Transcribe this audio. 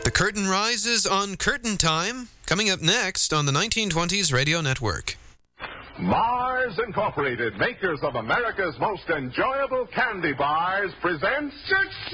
The curtain rises on Curtain Time, coming up next on the 1920s Radio Network. Mars Incorporated, makers of America's most enjoyable candy bars, presents...